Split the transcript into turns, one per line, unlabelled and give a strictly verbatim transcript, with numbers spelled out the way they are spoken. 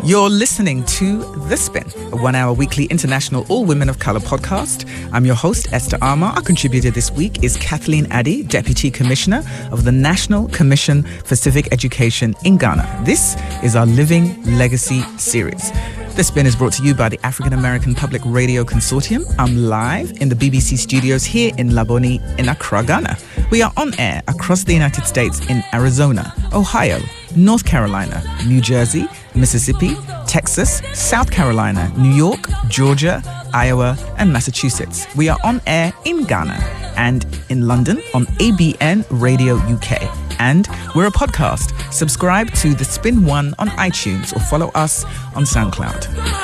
You're listening to The Spin, a one-hour weekly international all-women of colour podcast. I'm your host, Esther Armour. Our contributor this week is Kathleen Addy, Deputy Commissioner of the National Commission for Civic Education in Ghana. This is our Living Legacy series. The Spin is brought to you by the African American Public Radio Consortium. I'm live in the B B C studios here in Laboni in Accra, Ghana. We are on air across the United States in Arizona, Ohio, North Carolina, New Jersey, Mississippi, Texas, South Carolina, New York, Georgia, Iowa, and Massachusetts. We are on air in Ghana and in London on A B N Radio U K. And we're a podcast. Subscribe to The Spin One on iTunes or follow us on SoundCloud.